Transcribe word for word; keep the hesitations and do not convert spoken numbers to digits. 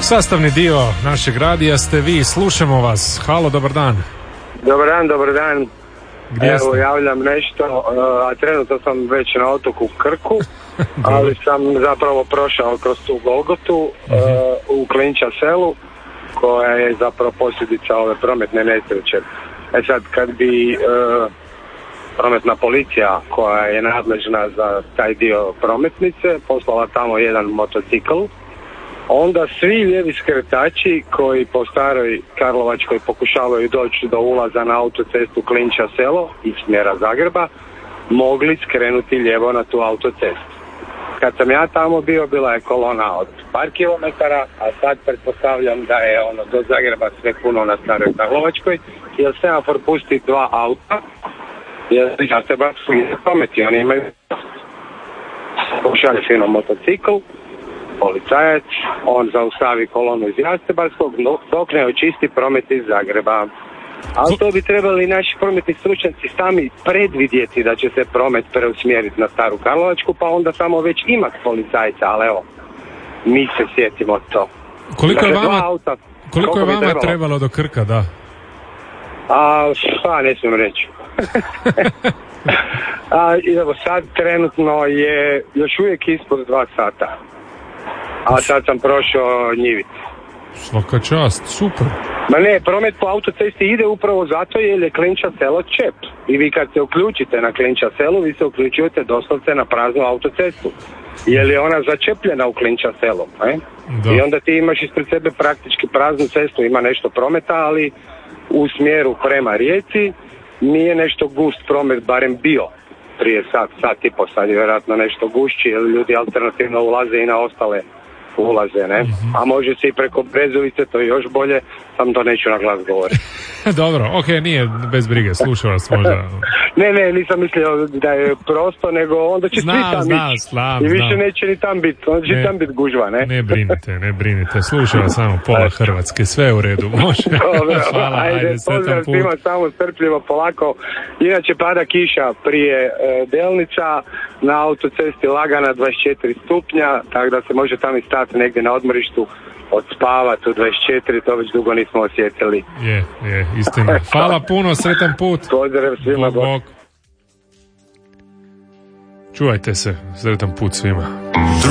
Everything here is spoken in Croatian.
Sastavni dio našeg radija ste vi, slušamo vas. Halo, dobar dan. Dobar dan, dobar dan. Gdje Evo, ste? javljam nešto, a trenutno sam već na otoku Krku, ali sam zapravo prošao kroz tu Golgotu uh, u Klinča selu, koja je zapravo posljedica ove prometne nesreće. E sad, kad bi uh, prometna policija, koja je nadležna za taj dio prometnice, poslala tamo jedan motocikl, onda svi lijevi skretači koji po staroj Karlovačkoj pokušavaju doći do ulaza na autocestu Klinča selo iz smjera Zagreba, mogli skrenuti lijevo na tu autocestu. Kad sam ja tamo bio, bila je kolona od par kilometara, a sad pretpostavljam da je ono do Zagreba sve puno na staroj Karlovačkoj, jer semafor pusti dva auta, jer ja se baš su pameti, oni imaju pošalje fino motocikl, policajac, on zaustavi kolonu iz Jastebarskog, dok ne očisti promet iz Zagreba. Ali to bi trebali naši prometni stručnjaci sami predvidjeti da će se promet preusmjeriti na staru Karlovačku, pa onda samo već imati policajca, ali evo, mi se sjetimo to. Koliko je Dakle, vama, dva auta, koliko je bi vama trebalo? trebalo do Krka, da? A, pa ne smijem reći. A, evo, sad trenutno je još uvijek ispod dva sata. A sad sam prošao Njivicu. Svaka čast, super. Ma ne, promet po autocesti ide upravo zato jer je Klinča selo čep. I vi kad se uključite na Klinča selu, vi se uključujete doslovce na praznu autocestu. Jer je ona začepljena u Klinča selu. Ne? I onda ti imaš ispred sebe praktički praznu cestu, ima nešto prometa, ali u smjeru prema Rijeci nije nešto gust promet, barem bio prije sat, sat i po, sad je vjerojatno nešto gušći, jer ljudi alternativno ulaze i na ostale ulaze, ne? Mm-hmm. A može se i preko Brezovice, to je još bolje, sam to neću na glas govoriti. Dobro, ok, nije bez brige, slušao vas možda. ne, ne, nisam mislio da je prosto, nego onda će znam, svi tam znam, ići. znam, I više znam. neće ni tam biti, onda će ne, tam biti gužva, ne? Ne brinite, ne brinite, slušao vas samo pola Hrvatske, sve u redu, može. Dobro, Hvala, ajde, ajde, pozdrav svima, samo strpljivo, polako. Inače pada kiša prije e, Delnica, na autocesti lagana dvadeset četiri stupnja, tako da se može tam i stati negdje na odmorištu, odspavati u dvadeset četiri, to već dugo nismo osjetili. Je, je, istina. Hvala puno, sretan put. Pozdrav svima. Bog, bog. Čuvajte se, sretan put svima.